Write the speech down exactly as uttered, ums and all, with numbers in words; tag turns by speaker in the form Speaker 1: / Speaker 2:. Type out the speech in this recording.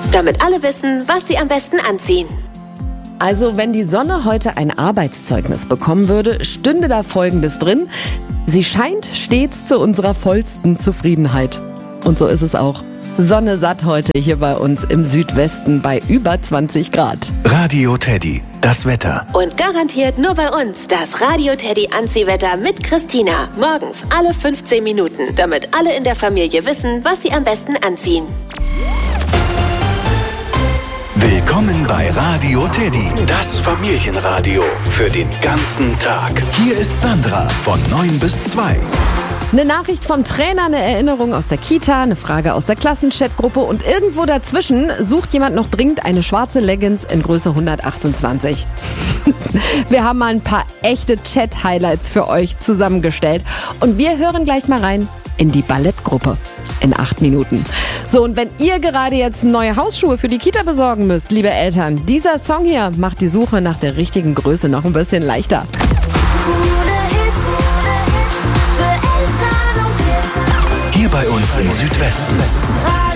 Speaker 1: damit alle wissen, was sie am besten anziehen.
Speaker 2: Also, wenn die Sonne heute ein Arbeitszeugnis bekommen würde, stünde da Folgendes drin: Sie scheint stets zu unserer vollsten Zufriedenheit. Und so ist es auch. Sonne satt heute hier bei uns im Südwesten bei über zwanzig Grad.
Speaker 3: Radio Teddy, das Wetter.
Speaker 1: Und garantiert nur bei uns das Radio Teddy Anziehwetter mit Christina. Morgens alle fünfzehn Minuten, damit alle in der Familie wissen, was sie am besten anziehen.
Speaker 3: Willkommen bei Radio Teddy, das Familienradio für den ganzen Tag. Hier ist Sandra von neun bis zwei.
Speaker 2: Eine Nachricht vom Trainer, eine Erinnerung aus der Kita, eine Frage aus der Klassenchatgruppe und irgendwo dazwischen sucht jemand noch dringend eine schwarze Leggings in Größe hundertachtundzwanzig. Wir haben mal ein paar echte Chat-Highlights für euch zusammengestellt und wir hören gleich mal rein in die Ballettgruppe in acht Minuten. So, und wenn ihr gerade jetzt neue Hausschuhe für die Kita besorgen müsst, liebe Eltern, dieser Song hier macht die Suche nach der richtigen Größe noch ein bisschen leichter.
Speaker 3: Hier bei uns im Südwesten.